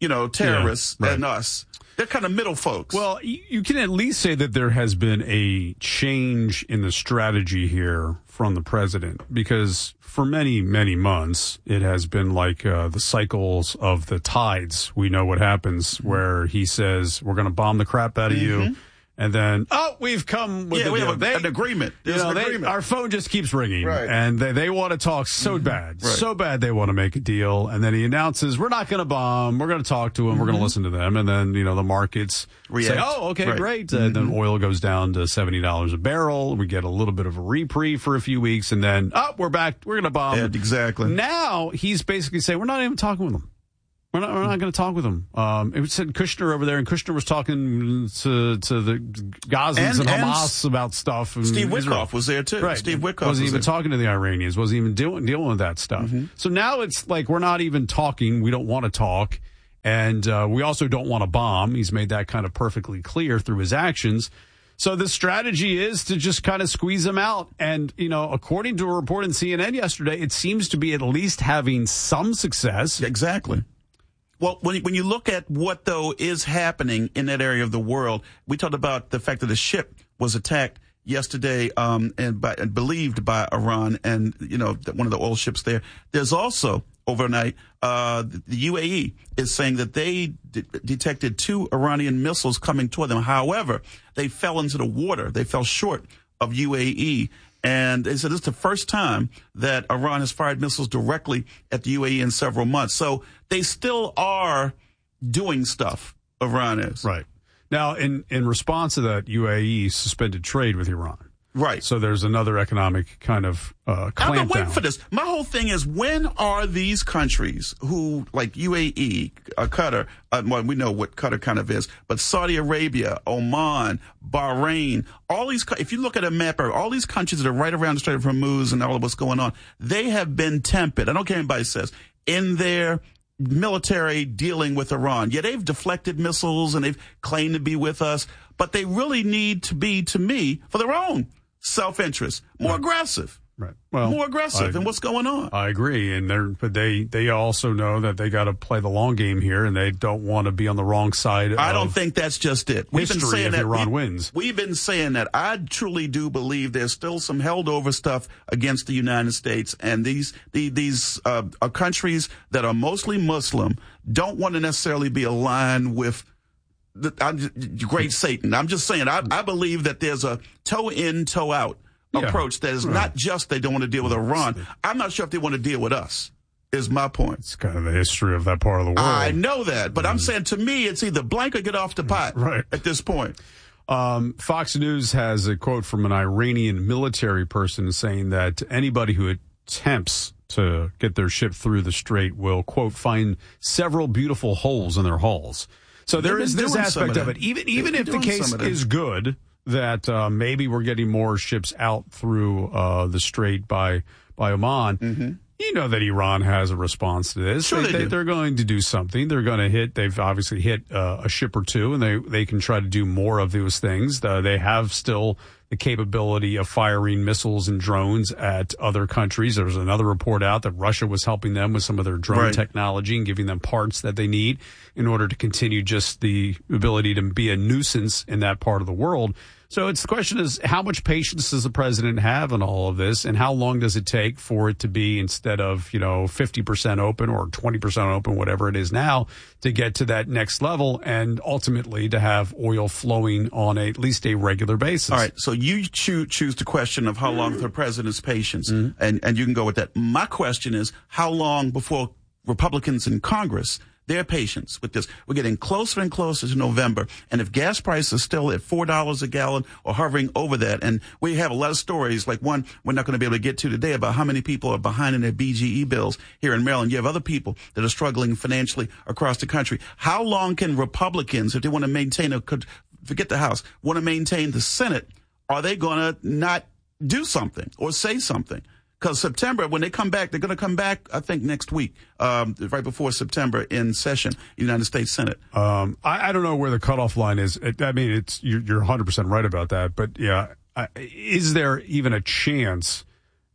you know, terrorists yeah, right. than us. They're kind of middle folks. Well, you can at least say that there has been a change in the strategy here from the president, because for many, many months, it has been like uh, the cycles of the tides. We know what happens mm-hmm. where he says, we're going to bomb the crap out of mm-hmm. you. And then, oh, we've come with yeah, the we deal. have a, they, an agreement. You know, an they, agreement. Our phone just keeps ringing, right. and they, they want to talk so mm-hmm. bad, right. so bad they want to make a deal. And then he announces, we're not going to bomb. We're going to talk to them. Mm-hmm. We're going to listen to them. And then, you know, the markets React. say, oh, okay, right. great. Mm-hmm. And then oil goes down to seventy dollars a barrel. We get a little bit of a reprieve for a few weeks. And then, oh, we're back. We're going to bomb. Yeah, exactly. Now he's basically saying, we're not even talking with them. We're not, we're not going to talk with them. Um, it said Kushner over there, and Kushner was talking to to the Gazans and, and Hamas and about stuff. And Steve Witkoff Israel. was there, too. Right. Steve Witkoff wasn't was even there. talking to the Iranians, wasn't even dealing, dealing with that stuff. Mm-hmm. So now it's like we're not even talking. We don't want to talk. And uh, we also don't want to bomb. He's made that kind of perfectly clear through his actions. So the strategy is to just kind of squeeze them out. And, you know, according to a report in C N N yesterday, it seems to be at least having some success. Exactly. Well, when you, when you look at what, though, is happening in that area of the world, we talked about the fact that the ship was attacked yesterday um, and, by, and believed by Iran and, you know, one of the oil ships there. There's also, overnight, uh, the U A E is saying that they d- detected two Iranian missiles coming toward them. However, they fell into the water. They fell short of U A E. And they said this is the first time that Iran has fired missiles directly at the U A E in several months. So they still are doing stuff, Iran is. Right. Now, in, in response to that, U A E suspended trade with Iran. Right. So there's another economic kind of uh, clampdown. I've been waiting for this. My whole thing is, when are these countries who, like U A E, uh, Qatar, uh, well, we know what Qatar kind of is, but Saudi Arabia, Oman, Bahrain, all these, if you look at a map, all these countries that are right around the Strait of Hormuz and all of what's going on, they have been tempered. I don't care what anybody says, in their military dealing with Iran. Yeah, they've deflected missiles and they've claimed to be with us, but they really need to be, to me, for their own self-interest, more right. aggressive. Right. Well, more aggressive in what's going on. I agree. And they're, but they, they also know that they got to play the long game here, and they don't want to be on the wrong side. I don't think that's just it. We've been saying if that Iran we, wins. We've been saying that. I truly do believe there's still some held over stuff against the United States, and these the, these uh, are countries that are mostly Muslim don't want to necessarily be aligned with the I'm just, great Satan. I'm just saying. I, I believe that there's a toe in, toe out yeah. approach that is right. not just they don't want to deal with Iran. I'm not sure if they want to deal with us, is my point. It's kind of the history of that part of the world. I know that, but mm. I'm saying, to me, it's either blank or get off the pot right. at this point. Um, Fox News has a quote from an Iranian military person saying that anybody who attempts to get their ship through the strait will, quote, find several beautiful holes in their hulls. So there is this aspect of, of it. Even even if the case is good, that uh, maybe we're getting more ships out through uh, the strait by by Oman. Mm-hmm. You know that Iran has a response to this. Sure they, they they, do. They're going to do something. They're going to hit. They've obviously hit uh, a ship or two, and they they can try to do more of those things. Uh, they have still the capability of firing missiles and drones at other countries. There was another report out that Russia was helping them with some of their drone right. technology and giving them parts that they need in order to continue just the ability to be a nuisance in that part of the world. So it's the question is, how much patience does the president have in all of this, and how long does it take for it to be, instead of, you know, fifty percent open or twenty percent open, whatever it is now, to get to that next level and ultimately to have oil flowing on a, at least a regular basis? All right. So you choose, choose the question of how long for the president's patience, mm-hmm. and, and you can go with that. My question is, how long before Republicans in Congress, their patience with this? We're getting closer and closer to November, and if gas prices are still at four dollars a gallon or hovering over that, and we have a lot of stories, like one we're not going to be able to get to today, about how many people are behind in their B G E bills here in Maryland. You have other people that are struggling financially across the country. How long can Republicans, if they want to maintain a, forget the House, want to maintain the Senate, are they going to not do something or say something? Because September, when they come back, they're going to come back, I think, next week, um, right before September in session, United States Senate. Um, I, I don't know where the cutoff line is. It, I mean, it's you're, you're one hundred percent right about that. But, yeah, I, is there even a chance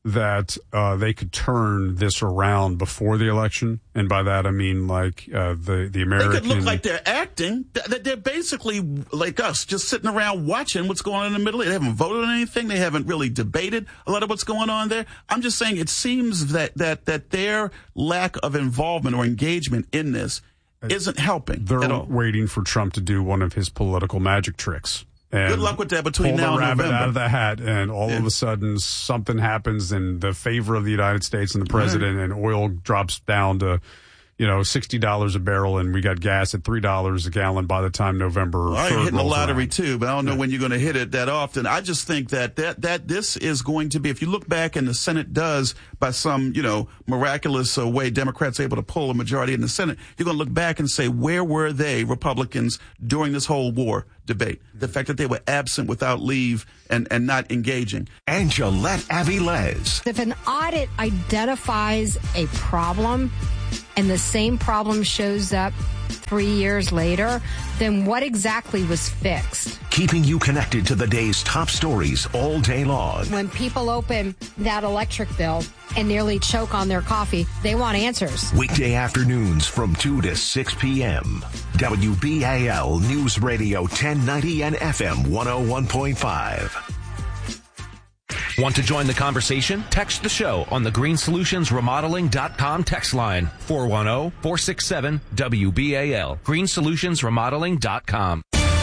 that uh, they could turn this around before the election, and by that I mean like uh, the the American. They could look like they're acting. That they're basically like us, just sitting around watching what's going on in the Middle East. They haven't voted on anything. They haven't really debated a lot of what's going on there. I'm just saying it seems that that that their lack of involvement or engagement in this isn't helping. They're at all. waiting for Trump to do one of his political magic tricks. And good luck with that between pull now the and rabbit November. out of the hat, and all yeah. of a sudden something happens in the favor of the United States and the president, right. and oil drops down to, you know, sixty dollars a barrel, and we got gas at three dollars a gallon by the time November. Well, I'm hitting the lottery around. too, but I don't know yeah. when you're going to hit it that often. I just think that, that that this is going to be, if you look back and the Senate does by some, you know, miraculous uh, way, Democrats are able to pull a majority in the Senate, you're going to look back and say, where were they, Republicans, during this whole war debate? The fact that they were absent without leave and, and not engaging. And Gillette Avilés. If an audit identifies a problem and the same problem shows up three years later, then what exactly was fixed? Keeping you connected to the day's top stories all day long. When people open that electric bill and nearly choke on their coffee, they want answers. Weekday afternoons from two to six p.m. W B A L News Radio ten ninety and F M one oh one point five. Want to join the conversation? Text the show on the green solutions remodeling dot com text line four one zero, four six seven, W B A L. green solutions remodeling dot com.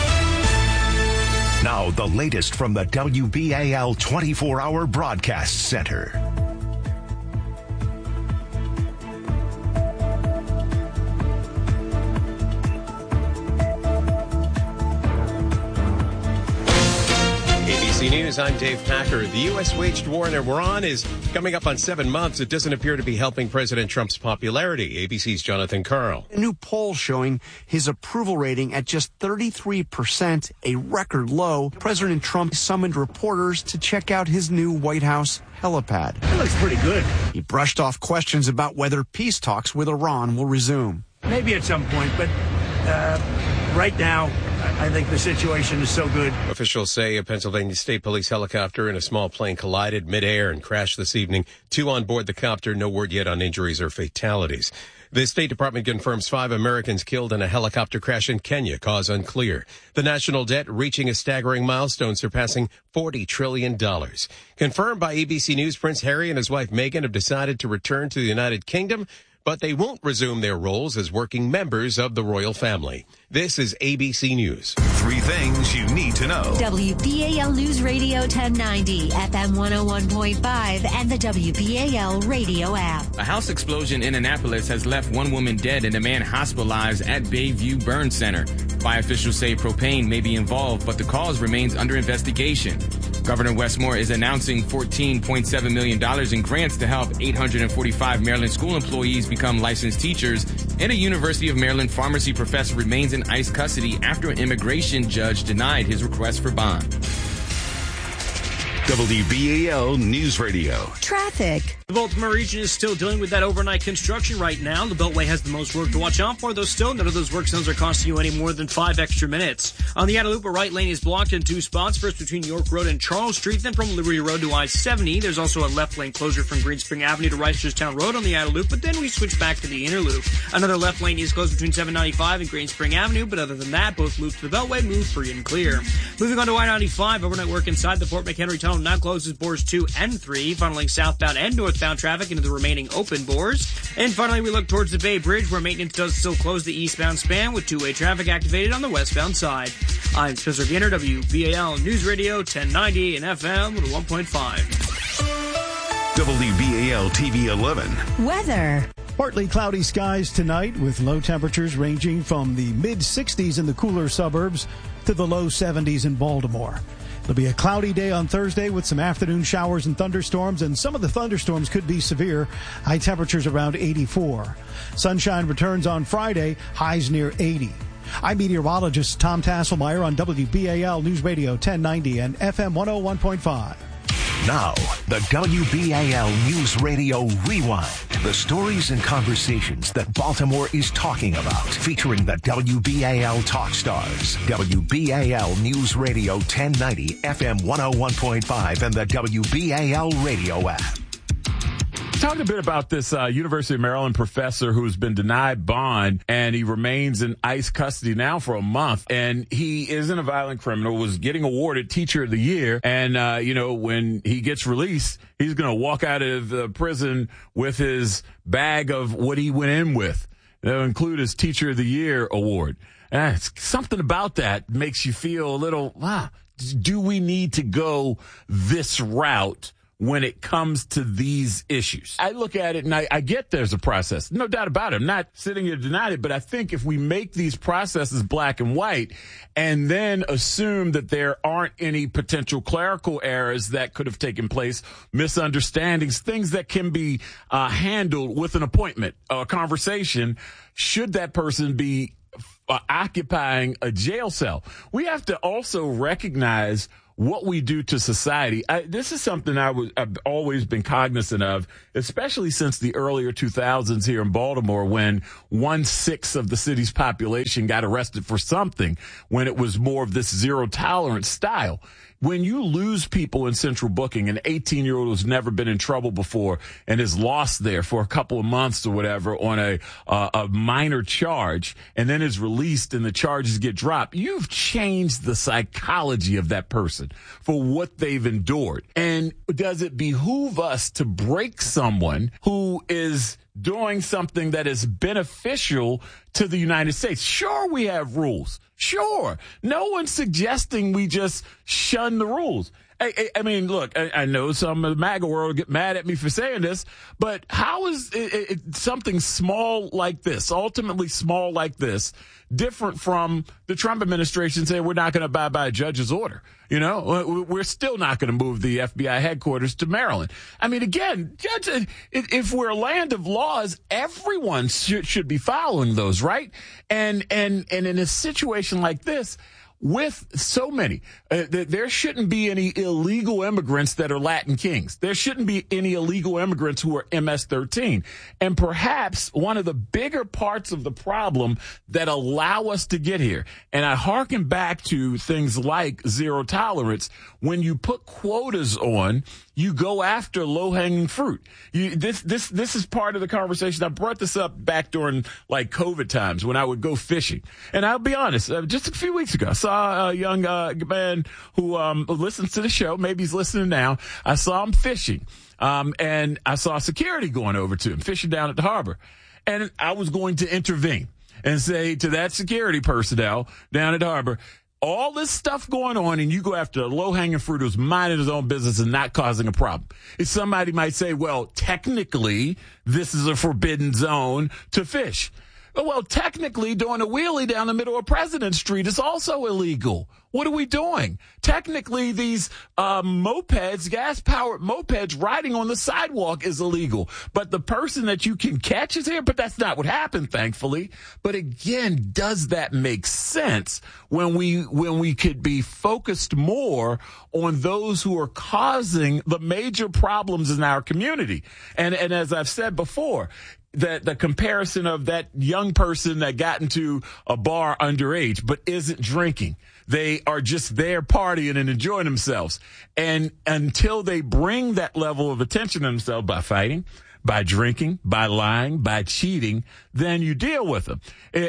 Now the latest from the W B A L twenty-four hour Broadcast Center. News, I'm Dave Packer. The U S waged war in Iran is coming up on seven months. It doesn't appear to be helping President Trump's popularity. A B C's Jonathan Karl. A new poll showing his approval rating at just thirty-three percent, a record low. President Trump summoned reporters to check out his new White House helipad. It looks pretty good. He brushed off questions about whether peace talks with Iran will resume. Maybe at some point, but uh, right now, I think the situation is so good. Officials say a Pennsylvania State Police helicopter and a small plane collided midair and crashed this evening. Two on board the copter. No word yet on injuries or fatalities. The State Department confirms five Americans killed in a helicopter crash in Kenya. Cause unclear. The national debt reaching a staggering milestone, surpassing forty trillion dollars. Confirmed by A B C News, Prince Harry and his wife Meghan have decided to return to the United Kingdom, but they won't resume their roles as working members of the royal family. This is A B C News. Three things you need to know. W B A L News Radio ten ninety, F M one oh one point five, and the W B A L radio app. A house explosion in Annapolis has left one woman dead and a man hospitalized at Bayview Burn Center. Fire officials say propane may be involved, but the cause remains under investigation. Governor Wes Moore is announcing fourteen point seven million dollars in grants to help eight hundred forty-five Maryland school employees become licensed teachers, and a University of Maryland pharmacy professor remains in ICE custody after an immigration judge denied his request for bond. W B A L News Radio. Traffic. The Baltimore region is still dealing with that overnight construction right now. The Beltway has the most work to watch out for, though still none of those work zones are costing you any more than five extra minutes. On the Guadalupe, right lane is blocked in two spots, first between York Road and Charles Street, then from Liberty Road to I seventy. There's also a left lane closure from Green Spring Avenue to Reisterstown Road on the Guadalupe, but then we switch back to the inner loop. Another left lane is closed between seven ninety-five and Green Spring Avenue, but other than that, both loops to the Beltway move free and clear. Moving on to I ninety-five, overnight work inside the Fort McHenry Tunnel now closes bores two and three, funneling southbound and northbound traffic into the remaining open bores. And finally, we look towards the Bay Bridge, where maintenance does still close the eastbound span with two-way traffic activated on the westbound side. I'm Spencer Gainer, W B A L News Radio ten ninety and F M one point five. W B A L T V eleven. Weather. Partly cloudy skies tonight with low temperatures ranging from the mid sixties in the cooler suburbs to the low seventies in Baltimore. It'll be a cloudy day on Thursday with some afternoon showers and thunderstorms, and some of the thunderstorms could be severe. High temperatures around eighty-four. Sunshine returns on Friday, highs near eighty. I'm meteorologist Tom Tasselmeyer on W B A L News Radio ten ninety and F M one oh one point five. Now, the W B A L News Radio Rewind. The stories and conversations that Baltimore is talking about. Featuring the W B A L Talk Stars. W B A L News Radio ten ninety, F M one oh one point five, and the W B A L radio app. talked a bit about this uh, University of Maryland professor who's been denied bond, and he remains in ICE custody now for a month. And he isn't a violent criminal, was getting awarded Teacher of the Year. And, uh, you know, when he gets released, he's going to walk out of the prison with his bag of what he went in with. That'll include his Teacher of the Year award. And something about that makes you feel a little, wow, do we need to go this route when it comes to these issues? I look at it and I, I get there's a process. No doubt about it. I'm not sitting here denying it, but I think if we make these processes black and white and then assume that there aren't any potential clerical errors that could have taken place, misunderstandings, things that can be uh, handled with an appointment, a conversation, should that person be uh, occupying a jail cell? We have to also recognize what we do to society. I, this is something I was, I've always been cognizant of, especially since the earlier two thousands here in Baltimore, when one-sixth of the city's population got arrested for something, when it was more of this zero-tolerance style. When you lose people in central booking, an eighteen-year-old who's never been in trouble before and is lost there for a couple of months or whatever on a uh, a minor charge and then is released and the charges get dropped, you've changed the psychology of that person for what they've endured. And does it behoove us to break someone who is doing something that is beneficial to the United States? Sure, we have rules. Sure. No one's suggesting we just shun the rules. I, I, I mean, look, I, I know some of the MAGA world will get mad at me for saying this, but how is it, it, something small like this, ultimately small like this, different from the Trump administration saying we're not going to abide by a judge's order? You know, we're still not going to move the F B I headquarters to Maryland. I mean, again, judge, if we're a land of laws, everyone should, should be following those, right? And, and, and in a situation like this, with so many, uh, th- there shouldn't be any illegal immigrants that are Latin Kings. There shouldn't be any illegal immigrants who are M S thirteen. And perhaps one of the bigger parts of the problem that allow us to get here, and I hearken back to things like zero tolerance, when you put quotas on, you go after low-hanging fruit. You, this, this, this is part of the conversation. I brought this up back during like COVID times when I would go fishing. And I'll be honest, uh, just a few weeks ago, I saw a young uh, man who um, listens to the show. Maybe he's listening now. I saw him fishing, um, and I saw security going over to him, fishing down at the harbor. And I was going to intervene and say to that security personnel down at the harbor, all this stuff going on, and you go after a low-hanging fruit who's minding his own business and not causing a problem. If somebody might say, well, technically, this is a forbidden zone to fish. Well, technically, doing a wheelie down the middle of President Street is also illegal. What are we doing? Technically, these uh, mopeds, gas-powered mopeds riding on the sidewalk is illegal. But the person that you can catch is here. But that's not what happened, thankfully. But again, does that make sense when we when we could be focused more on those who are causing the major problems in our community? And and as I've said before, that the comparison of that young person that got into a bar underage but isn't drinking. They are just there partying and enjoying themselves. And until they bring that level of attention to themselves by fighting, by drinking, by lying, by cheating, then you deal with them.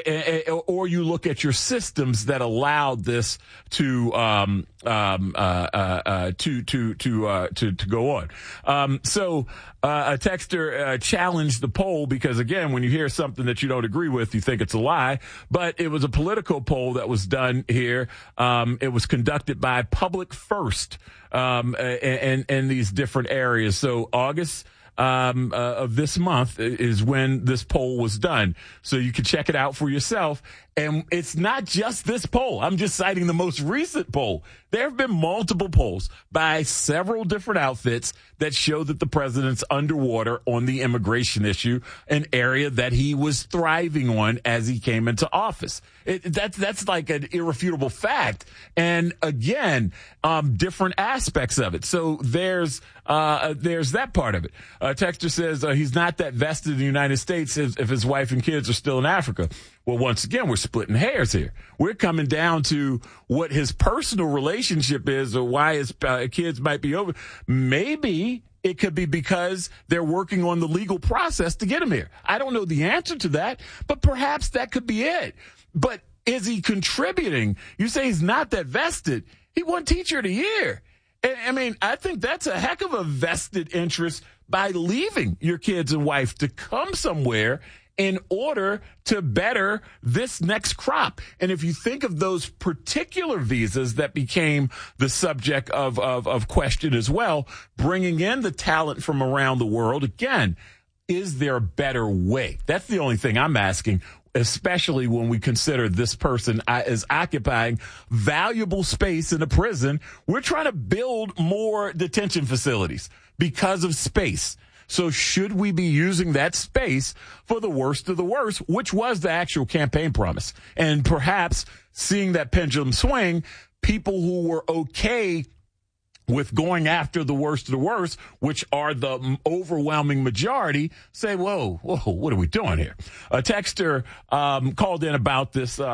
Or you look at your systems that allowed this to um, um, uh, uh, uh, to to to uh, to to go on. Um, so uh, a texter uh, challenged the poll because, again, when you hear something that you don't agree with, you think it's a lie. But it was a political poll that was done here. Um, it was conducted by Public First um, and in these different areas. So August Um, uh, of this month is when this poll was done. So you can check it out for yourself. And it's not just this poll. I'm just citing the most recent poll. There have been multiple polls by several different outfits that show that the president's underwater on the immigration issue, an area that he was thriving on as he came into office. It, that's, that's like an irrefutable fact. And again, um, different aspects of it. So there's, uh, there's that part of it. Uh, Texter says uh, he's not that vested in the United States if, if his wife and kids are still in Africa. Well, once again, we're splitting hairs here. We're coming down to what his personal relationship is or why his uh, kids might be over. Maybe It could be because they're working on the legal process to get him here. I don't know the answer to that, but perhaps that could be it. But is he contributing? You say he's not that vested. He won Teacher of the Year. And, I mean, I think that's a heck of a vested interest by leaving your kids and wife to come somewhere in order to better this next crop. And if you think of those particular visas that became the subject of, of, of question as well, bringing in the talent from around the world, again, is there a better way? That's the only thing I'm asking, especially when we consider this person is occupying valuable space in a prison. We're trying to build more detention facilities because of space. So should we be using that space for the worst of the worst, which was the actual campaign promise? And perhaps seeing that pendulum swing, people who were okay with going after the worst of the worst, which are the overwhelming majority, say, whoa, whoa, what are we doing here? A texter um, called in about this. Uh,